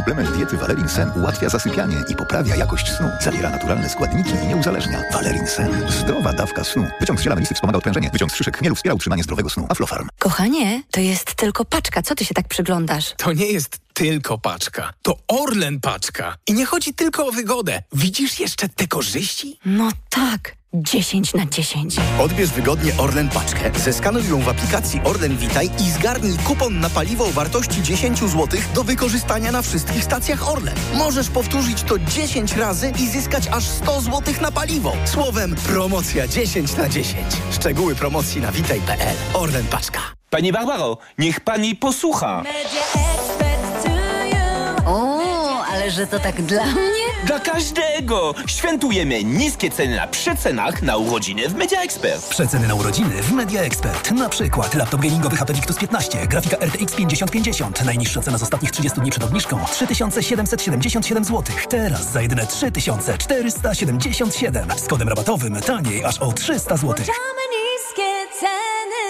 Suplement diety Valerin Sen ułatwia zasypianie i poprawia jakość snu. Zawiera naturalne składniki i nie uzależnia. Valerin Sen. Zdrowa dawka snu. Wyciąg z ziela melisy wspomaga odprężenie. Wyciąg z szyszek chmielu wspiera utrzymanie zdrowego snu. Aflofarm. Kochanie, to jest tylko paczka. Co ty się tak przyglądasz? To nie jest tylko paczka. To Orlen paczka. I nie chodzi tylko o wygodę. Widzisz jeszcze te korzyści? No tak. 10/10. Odbierz wygodnie Orlen paczkę, zeskanuj ją w aplikacji Orlen Witaj i zgarnij kupon na paliwo o wartości 10 zł do wykorzystania na wszystkich stacjach Orlen. Możesz powtórzyć to 10 razy i zyskać aż 100 zł na paliwo. Słowem, promocja 10/10. Szczegóły promocji na witaj.pl. Orlen paczka. Pani Barbaro, niech pani posłucha. O, ale że to tak dla mnie? Dla każdego! Świętujemy niskie ceny na przecenach na urodziny w Media Expert. Przeceny na urodziny w Media Expert. Na przykład laptop gamingowy HP Victus 15, grafika RTX 5050. Najniższa cena z ostatnich 30 dni przed obniżką 3777 zł. Teraz za jedyne 3477. Z kodem rabatowym taniej aż o 300 zł. niskie ceny.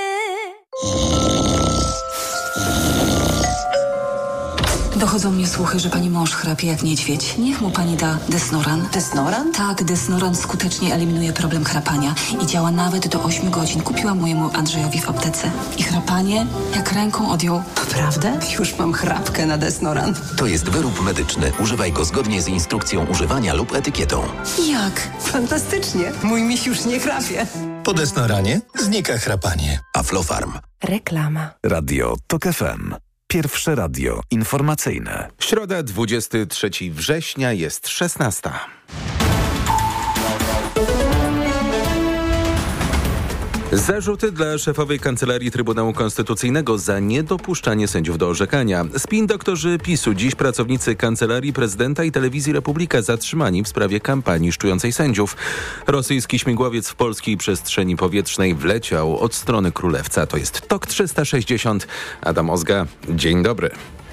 Dochodzą mnie słuchy, że pani mąż chrapie jak niedźwiedź. Niech mu pani da Desnoran. Desnoran? Tak, Desnoran skutecznie eliminuje problem chrapania i działa nawet do 8 godzin. Kupiłam mojemu Andrzejowi w aptece. I chrapanie jak ręką odjął. Naprawdę? Już mam chrapkę na Desnoran. To jest wyrób medyczny. Używaj go zgodnie z instrukcją używania lub etykietą. Jak? Fantastycznie. Mój miś już nie chrapie. Po Desnoranie znika chrapanie. Aflofarm. Reklama. Radio TOK FM. Pierwsze radio informacyjne. Środa, 23 września, jest 16. Zarzuty dla szefowej Kancelarii Trybunału Konstytucyjnego za niedopuszczanie sędziów do orzekania. Spin doktorzy PiS-u. Dziś pracownicy Kancelarii Prezydenta i Telewizji Republika zatrzymani w sprawie kampanii szczującej sędziów. Rosyjski śmigłowiec w polskiej przestrzeni powietrznej wleciał od strony Królewca. To jest TOK 360. Adam Ozga, dzień dobry.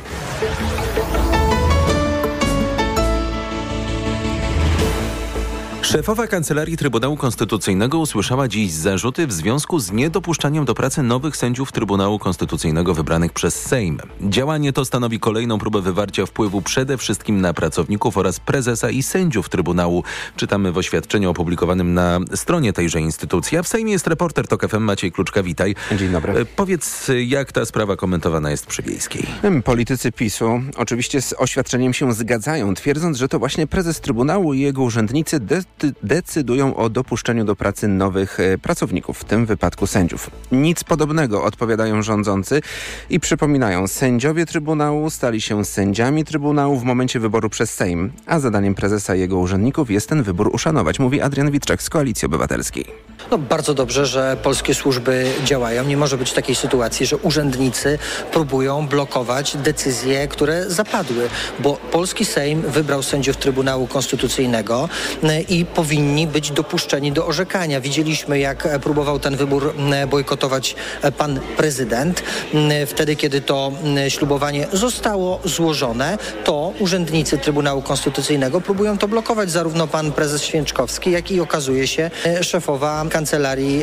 Szefowa Kancelarii Trybunału Konstytucyjnego usłyszała dziś zarzuty w związku z niedopuszczaniem do pracy nowych sędziów Trybunału Konstytucyjnego wybranych przez Sejm. Działanie to stanowi kolejną próbę wywarcia wpływu przede wszystkim na pracowników oraz prezesa i sędziów Trybunału. Czytamy w oświadczeniu opublikowanym na stronie tejże instytucji. A w Sejmie jest reporter TOK FM Maciej Kluczka. Witaj. Dzień dobry. Powiedz, jak ta sprawa komentowana jest przy Wiejskiej? Politycy PiS-u oczywiście z oświadczeniem się zgadzają, twierdząc, że to właśnie prezes Trybunału i jego urzędnicy decydują o dopuszczeniu do pracy nowych pracowników, w tym wypadku sędziów. Nic podobnego, odpowiadają rządzący i przypominają, sędziowie Trybunału stali się sędziami Trybunału w momencie wyboru przez Sejm, a zadaniem prezesa i jego urzędników jest ten wybór uszanować, mówi Adrian Witczak z Koalicji Obywatelskiej. Bardzo dobrze, że polskie służby działają. Nie może być takiej sytuacji, że urzędnicy próbują blokować decyzje, które zapadły, bo polski Sejm wybrał sędziów Trybunału Konstytucyjnego i powinni być dopuszczeni do orzekania. Widzieliśmy, jak próbował ten wybór bojkotować pan prezydent. Wtedy, kiedy to ślubowanie zostało złożone, to urzędnicy Trybunału Konstytucyjnego próbują to blokować. Zarówno pan prezes Święczkowski, jak i okazuje się szefowa kancelarii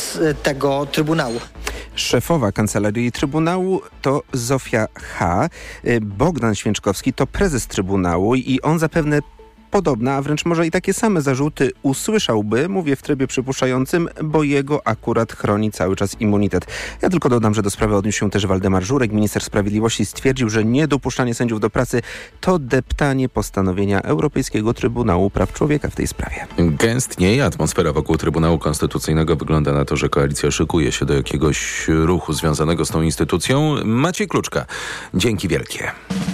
tego Trybunału. Szefowa Kancelarii Trybunału to Zofia H. Bogdan Święczkowski to prezes Trybunału i on zapewne podobne, a wręcz może i takie same zarzuty usłyszałby, mówię w trybie przypuszczającym, bo jego akurat chroni cały czas immunitet. Ja tylko dodam, że do sprawy odniósł się też Waldemar Żurek. Minister Sprawiedliwości stwierdził, że niedopuszczanie sędziów do pracy to deptanie postanowienia Europejskiego Trybunału Praw Człowieka w tej sprawie. Gęstnieje atmosfera wokół Trybunału Konstytucyjnego. Wygląda na to, że koalicja szykuje się do jakiegoś ruchu związanego z tą instytucją. Maciej Kluczka, dzięki wielkie.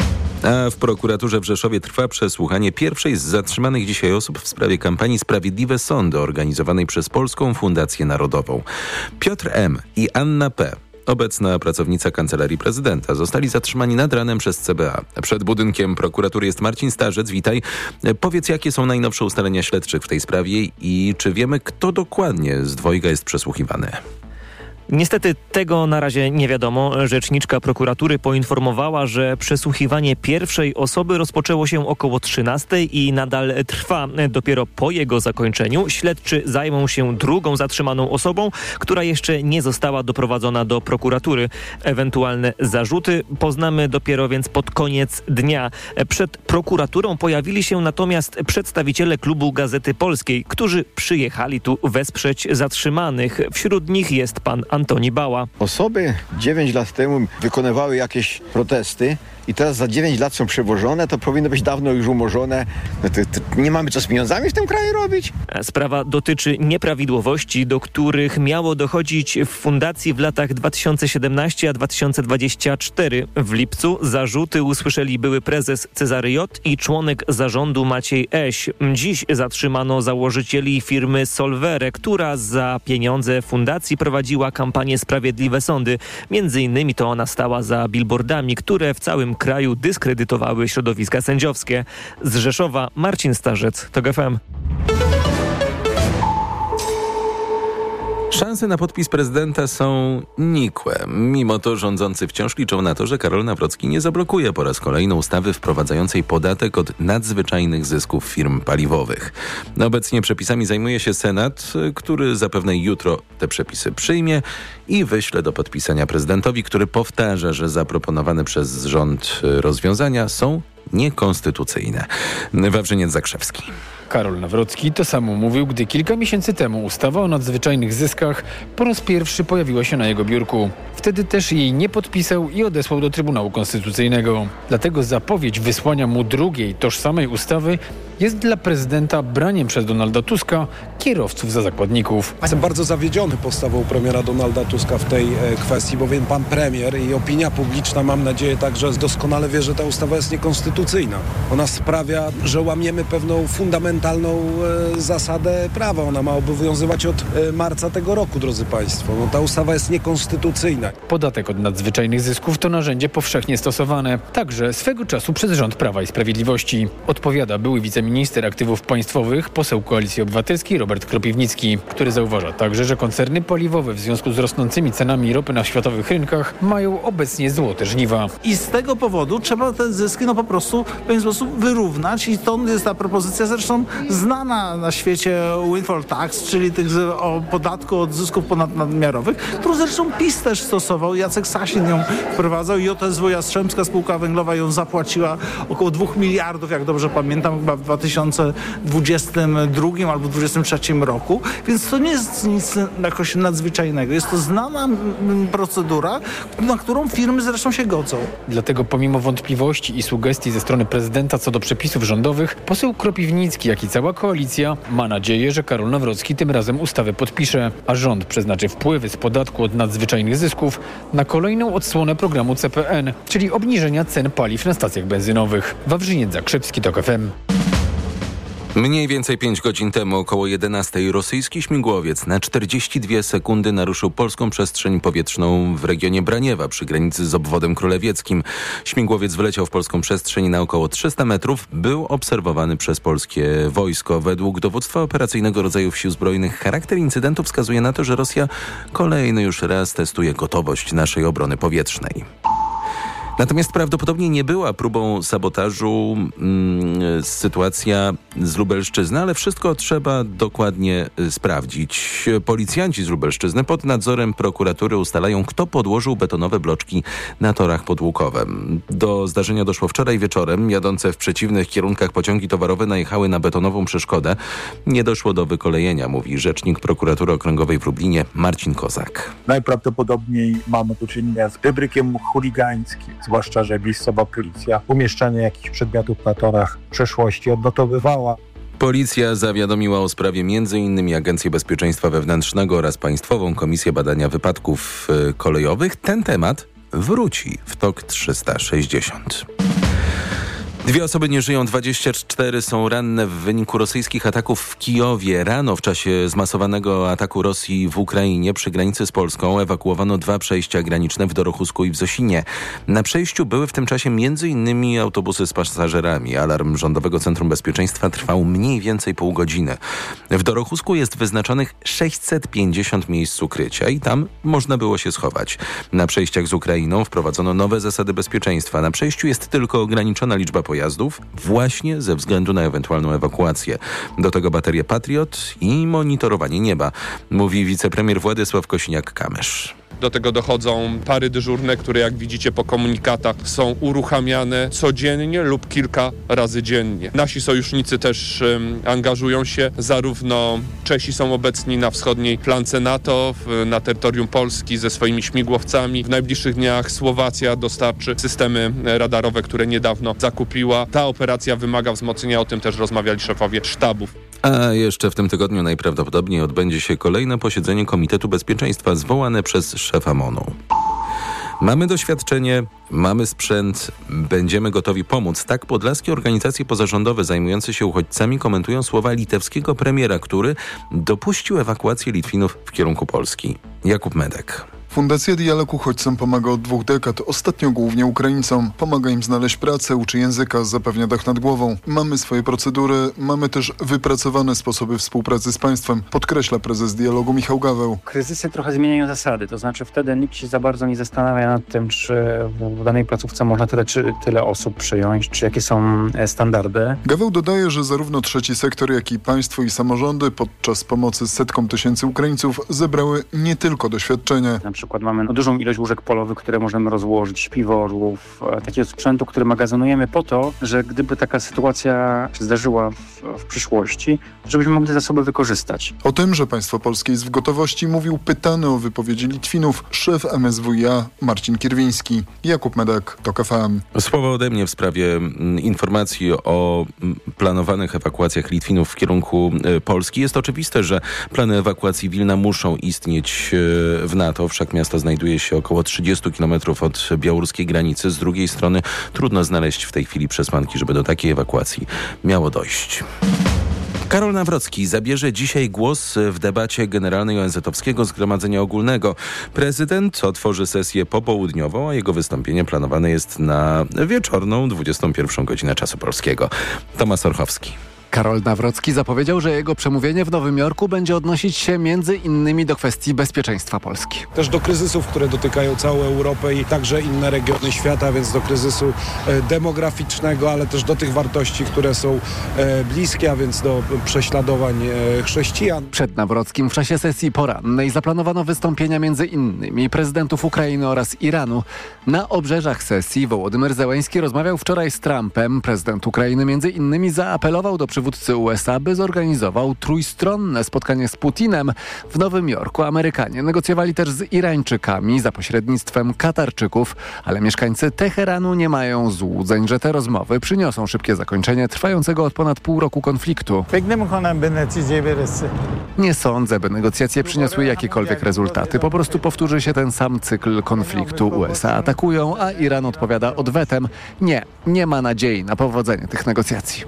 A w prokuraturze w Rzeszowie trwa przesłuchanie pierwszej z zatrzymanych dzisiaj osób w sprawie kampanii Sprawiedliwe Sądy organizowanej przez Polską Fundację Narodową. Piotr M. i Anna P., obecna pracownica Kancelarii Prezydenta, zostali zatrzymani nad ranem przez CBA. Przed budynkiem prokuratury jest Marcin Starzec. Witaj. Powiedz, jakie są najnowsze ustalenia śledczych w tej sprawie i czy wiemy, kto dokładnie z dwojga jest przesłuchiwany? Niestety tego na razie nie wiadomo. Rzeczniczka prokuratury poinformowała, że przesłuchiwanie pierwszej osoby rozpoczęło się około 13:00 i nadal trwa. Dopiero po jego zakończeniu śledczy zajmą się drugą zatrzymaną osobą, która jeszcze nie została doprowadzona do prokuratury. Ewentualne zarzuty poznamy dopiero więc pod koniec dnia. Przed prokuraturą pojawili się natomiast przedstawiciele klubu Gazety Polskiej, którzy przyjechali tu wesprzeć zatrzymanych. Wśród nich jest pan Antoni Bała. Osoby 9 lat temu wykonywały jakieś protesty i teraz za 9 lat są przewożone, to powinno być dawno już umorzone. To nie mamy co z pieniądzami w tym kraju robić? Sprawa dotyczy nieprawidłowości, do których miało dochodzić w fundacji w latach 2017 a 2024. W lipcu zarzuty usłyszeli były prezes Cezary J. i członek zarządu Maciej Eś. Dziś zatrzymano założycieli firmy Solvere, która za pieniądze fundacji prowadziła kampanię Sprawiedliwe Sądy. Między innymi to ona stała za billboardami, które w całym kraju dyskredytowały środowiska sędziowskie. Z Rzeszowa Marcin Starzec, TOG FM. Szanse na podpis prezydenta są nikłe. Mimo to rządzący wciąż liczą na to, że Karol Nawrocki nie zablokuje po raz kolejny ustawy wprowadzającej podatek od nadzwyczajnych zysków firm paliwowych. Obecnie przepisami zajmuje się Senat, który zapewne jutro te przepisy przyjmie i wyśle do podpisania prezydentowi, który powtarza, że zaproponowane przez rząd rozwiązania są niekonstytucyjne. Wawrzyniec Zakrzewski. Karol Nawrocki to samo mówił, gdy kilka miesięcy temu ustawa o nadzwyczajnych zyskach po raz pierwszy pojawiła się na jego biurku. Wtedy też jej nie podpisał i odesłał do Trybunału Konstytucyjnego. Dlatego zapowiedź wysłania mu drugiej, tożsamej ustawy jest dla prezydenta braniem przez Donalda Tuska kierowców za zakładników. Jestem bardzo zawiedziony postawą premiera Donalda Tuska w tej kwestii, bowiem pan premier i opinia publiczna, mam nadzieję, także doskonale wie, że ta ustawa jest niekonstytucyjna. Ona sprawia, że łamiemy pewną fundamentalną zasadę prawa. Ona ma obowiązywać od marca tego roku, drodzy państwo. Ta ustawa jest niekonstytucyjna. Podatek od nadzwyczajnych zysków to narzędzie powszechnie stosowane, także swego czasu przez rząd Prawa i Sprawiedliwości. Odpowiada były wiceminister aktywów państwowych, poseł Koalicji Obywatelskiej Robert Kropiwnicki, który zauważa także, że koncerny paliwowe w związku z rosnącymi cenami ropy na światowych rynkach mają obecnie złote żniwa. I z tego powodu trzeba te zyski po prostu w pewien sposób wyrównać i stąd jest ta propozycja zresztą znana na świecie windfall tax, czyli tych o podatku od zysków ponadnadmiarowych, którą zresztą PiS też stosował. Jacek Sasin ją wprowadzał i JSW Jastrzębska Spółka Węglowa ją zapłaciła około 2 miliardów, jak dobrze pamiętam, chyba w 2022 albo 2023 roku, więc to nie jest nic jakoś nadzwyczajnego. Jest to znana procedura, na którą firmy zresztą się godzą. Dlatego pomimo wątpliwości i sugestii ze strony prezydenta co do przepisów rządowych, poseł Kropiwnicki, jak i cała koalicja ma nadzieję, że Karol Nawrocki tym razem ustawę podpisze, a rząd przeznaczy wpływy z podatku od nadzwyczajnych zysków na kolejną odsłonę programu CPN, czyli obniżenia cen paliw na stacjach benzynowych. Wawrzyniec Zakrzewski, TOG FM. Mniej więcej 5 godzin temu, około 11:00, rosyjski śmigłowiec na 42 sekundy naruszył polską przestrzeń powietrzną w regionie Braniewa przy granicy z obwodem królewieckim. Śmigłowiec wyleciał w polską przestrzeń na około 300 metrów. Był obserwowany przez polskie wojsko. Według dowództwa operacyjnego rodzajów sił zbrojnych charakter incydentu wskazuje na to, że Rosja kolejny już raz testuje gotowość naszej obrony powietrznej. Natomiast prawdopodobnie nie była próbą sabotażu sytuacja z Lubelszczyzny, ale wszystko trzeba dokładnie sprawdzić. Policjanci z Lubelszczyzny pod nadzorem prokuratury ustalają, kto podłożył betonowe bloczki na torach pod Łukowem. Do zdarzenia doszło wczoraj wieczorem. Jadące w przeciwnych kierunkach pociągi towarowe najechały na betonową przeszkodę. Nie doszło do wykolejenia, mówi rzecznik prokuratury okręgowej w Lublinie Marcin Kozak. Najprawdopodobniej mamy do czynienia z wybrykiem chuligańskim. Zwłaszcza, że miejscowa policja umieszczanie jakichś przedmiotów na torach w przeszłości odnotowywała. Policja zawiadomiła o sprawie m.in. Agencję Bezpieczeństwa Wewnętrznego oraz Państwową Komisję Badania Wypadków Kolejowych. Ten temat wróci w TOK 360. 2 osoby nie żyją, 24 są ranne w wyniku rosyjskich ataków w Kijowie. Rano w czasie zmasowanego ataku Rosji w Ukrainie przy granicy z Polską ewakuowano 2 przejścia graniczne w Dorochusku i w Zosinie. Na przejściu były w tym czasie m.in. autobusy z pasażerami. Alarm Rządowego Centrum Bezpieczeństwa trwał mniej więcej pół godziny. W Dorochusku jest wyznaczonych 650 miejsc ukrycia i tam można było się schować. Na przejściach z Ukrainą wprowadzono nowe zasady bezpieczeństwa. Na przejściu jest tylko ograniczona liczba pojazdów właśnie ze względu na ewentualną ewakuację. Do tego baterie Patriot i monitorowanie nieba, mówi wicepremier Władysław Kosiniak-Kamysz. Do tego dochodzą pary dyżurne, które jak widzicie po komunikatach są uruchamiane codziennie lub kilka razy dziennie. Nasi sojusznicy też angażują się, zarówno Czesi są obecni na wschodniej flance NATO, na terytorium Polski ze swoimi śmigłowcami. W najbliższych dniach Słowacja dostarczy systemy radarowe, które niedawno zakupiła. Ta operacja wymaga wzmocnienia, o tym też rozmawiali szefowie sztabów. A jeszcze w tym tygodniu najprawdopodobniej odbędzie się kolejne posiedzenie Komitetu Bezpieczeństwa zwołane przez szefa MON-u. Mamy doświadczenie, mamy sprzęt, będziemy gotowi pomóc. Tak podlaskie organizacje pozarządowe zajmujące się uchodźcami komentują słowa litewskiego premiera, który dopuścił ewakuację Litwinów w kierunku Polski. Jakub Medek. Fundacja Dialog Uchodźcom pomaga od 2 dekad, ostatnio głównie Ukraińcom. Pomaga im znaleźć pracę, uczy języka, zapewnia dach nad głową. Mamy swoje procedury, mamy też wypracowane sposoby współpracy z państwem, podkreśla prezes Dialogu Michał Gaweł. Kryzysy trochę zmieniają zasady, to znaczy wtedy nikt się za bardzo nie zastanawia nad tym, czy w danej placówce można tyle osób przyjąć, czy jakie są standardy. Gaweł dodaje, że zarówno trzeci sektor, jak i państwo i samorządy podczas pomocy setkom tysięcy Ukraińców zebrały nie tylko doświadczenie. Na przykład mamy dużą ilość łóżek polowych, które możemy rozłożyć, śpiworów, takiego sprzętu, który magazynujemy po to, że gdyby taka sytuacja się zdarzyła w przyszłości, żebyśmy mogli te zasoby wykorzystać. O tym, że państwo polskie jest w gotowości, mówił pytany o wypowiedzi Litwinów szef MSWiA Marcin Kierwiński. Jakub Medek, TOK FM. Słowa ode mnie w sprawie informacji o planowanych ewakuacjach Litwinów w kierunku Polski. Jest oczywiste, że plany ewakuacji Wilna muszą istnieć w NATO, wszak miasto znajduje się około 30 km od białoruskiej granicy. Z drugiej strony trudno znaleźć w tej chwili przesłanki, żeby do takiej ewakuacji miało dojść. Karol Nawrocki zabierze dzisiaj głos w debacie Generalnej ONZ-owskiego Zgromadzenia Ogólnego. Prezydent otworzy sesję popołudniową, a jego wystąpienie planowane jest na wieczorną 21 godzinę czasu polskiego. Tomasz Orchowski. Karol Nawrocki zapowiedział, że jego przemówienie w Nowym Jorku będzie odnosić się między innymi do kwestii bezpieczeństwa Polski. Też do kryzysów, które dotykają całą Europę i także inne regiony świata, więc do kryzysu demograficznego, ale też do tych wartości, które są bliskie, a więc do prześladowań chrześcijan. Przed Nawrockim w czasie sesji porannej zaplanowano wystąpienia między innymi prezydentów Ukrainy oraz Iranu. Na obrzeżach sesji Wołodymyr Zełenski rozmawiał wczoraj z Trumpem. Prezydent Ukrainy między innymi zaapelował do przywódcy USA, by zorganizował trójstronne spotkanie z Putinem. W Nowym Jorku Amerykanie negocjowali też z Irańczykami za pośrednictwem Katarczyków, ale mieszkańcy Teheranu nie mają złudzeń, że te rozmowy przyniosą szybkie zakończenie trwającego od ponad pół roku konfliktu. Nie sądzę, by negocjacje przyniosły jakiekolwiek rezultaty. Po prostu powtórzy się ten sam cykl konfliktu. USA atakują, a Iran odpowiada odwetem. Nie ma nadziei na powodzenie tych negocjacji.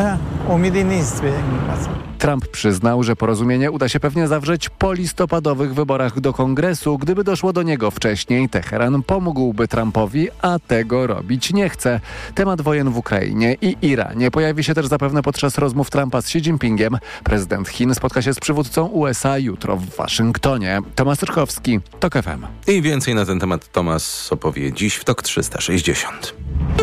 Trump przyznał, że porozumienie uda się pewnie zawrzeć po listopadowych wyborach do Kongresu. Gdyby doszło do niego wcześniej, Teheran pomógłby Trumpowi, a tego robić nie chce. Temat wojen w Ukrainie i Iranie pojawi się też zapewne podczas rozmów Trumpa z Xi Jinpingiem. Prezydent Chin spotka się z przywódcą USA jutro w Waszyngtonie. Tomasz Rychowski, TOK FM. I więcej na ten temat Tomasz opowie dziś w TOK 360.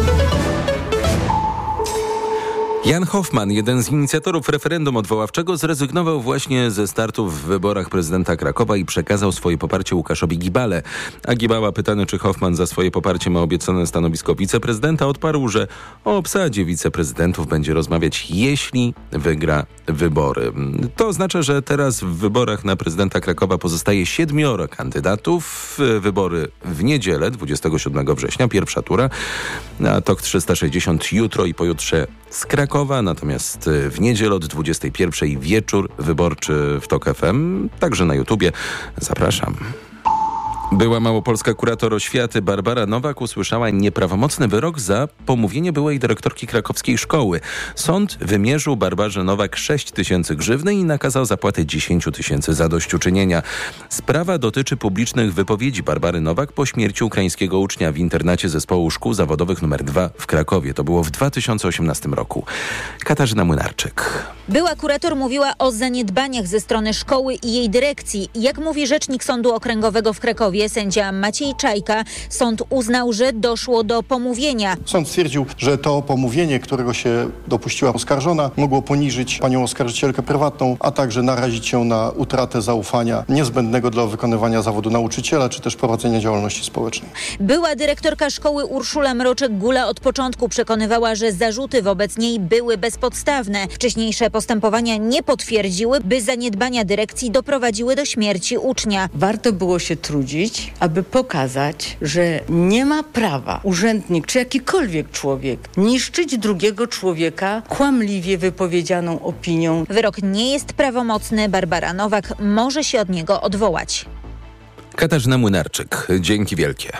Jan Hoffman, jeden z inicjatorów referendum odwoławczego, zrezygnował właśnie ze startu w wyborach prezydenta Krakowa i przekazał swoje poparcie Łukaszowi Gibale. A Gibała, pytany, czy Hoffman za swoje poparcie ma obiecane stanowisko wiceprezydenta, odparł, że o obsadzie wiceprezydentów będzie rozmawiać, jeśli wygra wybory. To oznacza, że teraz w wyborach na prezydenta Krakowa pozostaje 7 kandydatów. Wybory w niedzielę, 27 września, pierwsza tura. A TOK 360 jutro i pojutrze z Krakowa, natomiast w niedzielę od 21 wieczór wyborczy w TOK FM, także na YouTubie. Zapraszam. Była małopolska kurator oświaty Barbara Nowak usłyszała nieprawomocny wyrok za pomówienie byłej dyrektorki krakowskiej szkoły. Sąd wymierzył Barbarze Nowak 6 tysięcy grzywny i nakazał zapłatę 10 tysięcy zadośćuczynienia. Sprawa dotyczy publicznych wypowiedzi Barbary Nowak po śmierci ukraińskiego ucznia w internacie Zespołu Szkół Zawodowych nr 2 w Krakowie. To było w 2018 roku. Katarzyna Młynarczyk. Była kurator mówiła o zaniedbaniach ze strony szkoły i jej dyrekcji. Jak mówi rzecznik Sądu Okręgowego w Krakowie, sędzia Maciej Czajka, sąd uznał, że doszło do pomówienia. Sąd stwierdził, że to pomówienie, którego się dopuściła oskarżona, mogło poniżyć panią oskarżycielkę prywatną, a także narazić ją na utratę zaufania niezbędnego dla wykonywania zawodu nauczyciela, czy też prowadzenia działalności społecznej. Była dyrektorka szkoły Urszula Mroczek-Gula od początku przekonywała, że zarzuty wobec niej były bezpodstawne. Wcześniejsze postępowania nie potwierdziły, by zaniedbania dyrekcji doprowadziły do śmierci ucznia. Warto było się trudzić, aby pokazać, że nie ma prawa urzędnik czy jakikolwiek człowiek niszczyć drugiego człowieka kłamliwie wypowiedzianą opinią. Wyrok nie jest prawomocny. Barbara Nowak może się od niego odwołać. Katarzyna Młynarczyk, dzięki wielkie.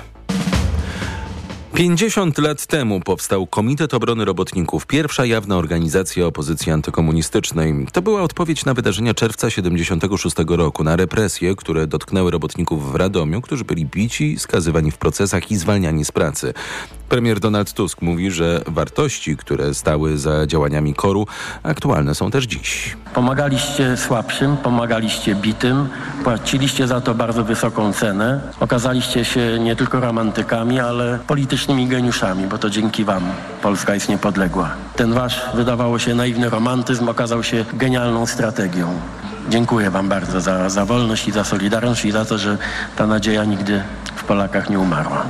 50 lat temu powstał Komitet Obrony Robotników, pierwsza jawna organizacja opozycji antykomunistycznej. To była odpowiedź na wydarzenia czerwca 1976 roku, na represje, które dotknęły robotników w Radomiu, którzy byli bici, skazywani w procesach i zwalniani z pracy. Premier Donald Tusk mówi, że wartości, które stały za działaniami KOR-u, aktualne są też dziś. Pomagaliście słabszym, pomagaliście bitym, płaciliście za to bardzo wysoką cenę. Okazaliście się nie tylko romantykami, ale politycznymi geniuszami, bo to dzięki wam Polska jest niepodległa. Ten wasz, wydawało się, naiwny romantyzm okazał się genialną strategią. Dziękuję wam bardzo za wolność i za solidarność i za to, że ta nadzieja nigdy w Polakach nie umarła.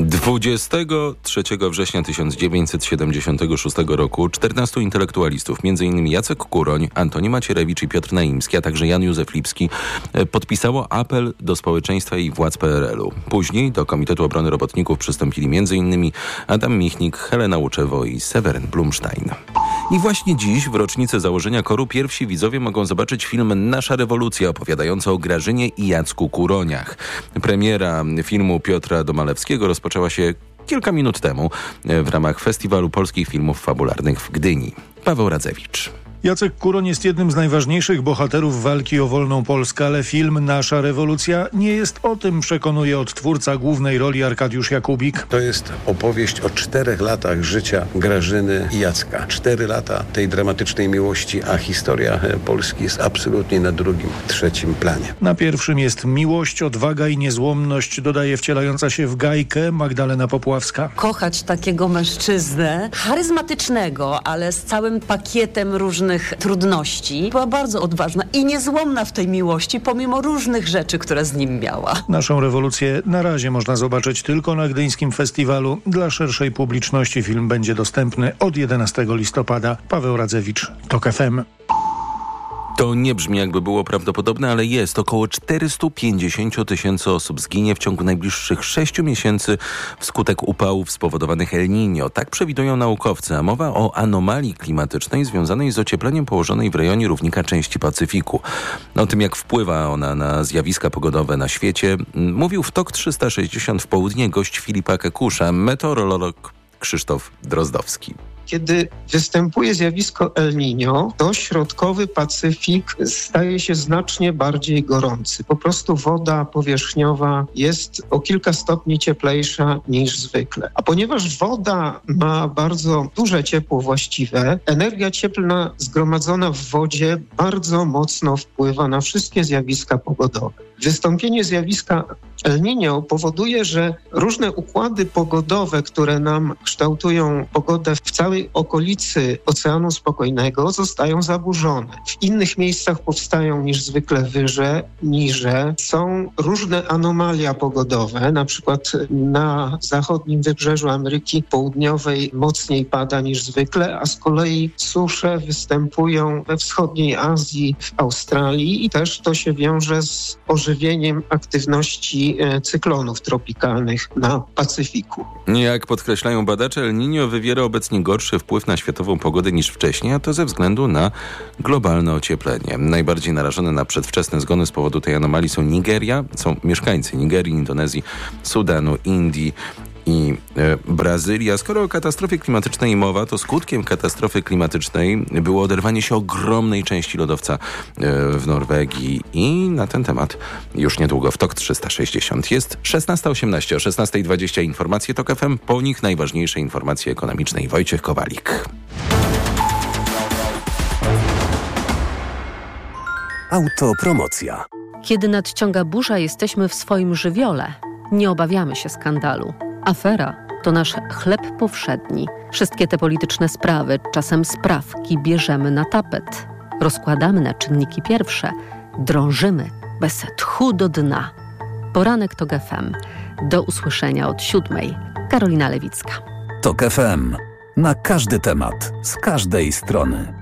23 września 1976 roku 14 intelektualistów, m.in. Jacek Kuroń, Antoni Macierewicz i Piotr Naimski, a także Jan Józef Lipski, podpisało apel do społeczeństwa i władz PRL-u. Później do Komitetu Obrony Robotników przystąpili m.in. Adam Michnik, Helena Łuczewo i Seweryn Blumstein. I właśnie dziś, w rocznicę założenia KOR-u, pierwsi widzowie mogą zobaczyć film Nasza rewolucja, opowiadający o Grażynie i Jacku Kuroniach. Premiera filmu Piotra Domalewskiego rozpoczęła się kilka minut temu w ramach Festiwalu Polskich Filmów Fabularnych w Gdyni. Paweł Radzewicz. Jacek Kuroń jest jednym z najważniejszych bohaterów walki o wolną Polskę, ale film Nasza rewolucja nie jest o tym, przekonuje odtwórca głównej roli Arkadiusz Jakubik. To jest opowieść o 4 latach życia Grażyny i Jacka. 4 lata tej dramatycznej miłości, a historia Polski jest absolutnie na drugim, trzecim planie. Na pierwszym jest miłość, odwaga i niezłomność, dodaje wcielająca się w Gajkę Magdalena Popławska. Kochać takiego mężczyznę, charyzmatycznego, ale z całym pakietem różnych trudności. Była bardzo odważna i niezłomna w tej miłości, pomimo różnych rzeczy, które z nim miała. Naszą rewolucję na razie można zobaczyć tylko na Gdyńskim Festiwalu. Dla szerszej publiczności film będzie dostępny od 11 listopada. Paweł Radzewicz, TOK FM. To nie brzmi, jakby było prawdopodobne, ale jest. Około 450 tysięcy osób zginie w ciągu najbliższych 6 miesięcy wskutek upałów spowodowanych El Niño. Tak przewidują naukowcy, a mowa o anomalii klimatycznej związanej z ociepleniem położonej w rejonie równika części Pacyfiku. O tym, jak wpływa ona na zjawiska pogodowe na świecie, mówił w TOK 360 w południe gość Filipa Kekusza, meteorolog Krzysztof Drozdowski. Kiedy występuje zjawisko El Niño, to środkowy Pacyfik staje się znacznie bardziej gorący. Po prostu woda powierzchniowa jest o kilka stopni cieplejsza niż zwykle. A ponieważ woda ma bardzo duże ciepło właściwe, energia cieplna zgromadzona w wodzie bardzo mocno wpływa na wszystkie zjawiska pogodowe. Wystąpienie zjawiska El Niño powoduje, że różne układy pogodowe, które nam kształtują pogodę w całej okolicy Oceanu Spokojnego, zostają zaburzone. W innych miejscach powstają niż zwykle wyże, niże. Są różne anomalia pogodowe, na przykład na zachodnim wybrzeżu Ameryki Południowej mocniej pada niż zwykle, a z kolei susze występują we wschodniej Azji, w Australii i też to się wiąże z ożywieniem aktywności cyklonów tropikalnych na Pacyfiku. Jak podkreślają badacze, El Niño wywiera obecnie gorszy gorszy wpływ na światową pogodę niż wcześniej, a to ze względu na globalne ocieplenie. Najbardziej narażone na przedwczesne zgony z powodu tej anomalii są mieszkańcy Nigerii, Indonezji, Sudanu, Indii i Brazylia. Skoro o katastrofie klimatycznej mowa, to skutkiem katastrofy klimatycznej było oderwanie się ogromnej części lodowca w Norwegii i na ten temat już niedługo w TOK 360. Jest 16:18, o 16:20 informacje TOK FM, po nich najważniejsze informacje ekonomiczne i Wojciech Kowalik. Autopromocja. Kiedy nadciąga burza, jesteśmy w swoim żywiole. Nie obawiamy się skandalu. Afera to nasz chleb powszedni. Wszystkie te polityczne sprawy, czasem sprawki, bierzemy na tapet. Rozkładamy na czynniki pierwsze. Drążymy bez tchu do dna. Poranek TOK FM. Do usłyszenia od 7:00. Karolina Lewicka. TOK FM. Na każdy temat, z każdej strony.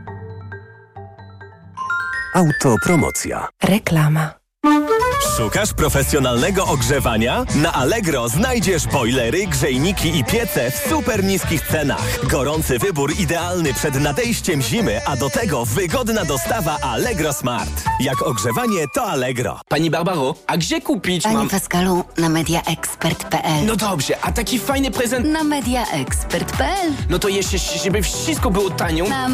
Autopromocja. Reklama. Szukasz profesjonalnego ogrzewania? Na Allegro znajdziesz bojlery, grzejniki i piece w super niskich cenach. Gorący wybór idealny przed nadejściem zimy, a do tego wygodna dostawa Allegro Smart. Jak ogrzewanie, to Allegro. Pani Barbaro, a gdzie kupić Panie Pascalu, na mediaexpert.pl. No dobrze, a taki fajny prezent... Na mediaexpert.pl. No to jeszcze, żeby wszystko było tanio...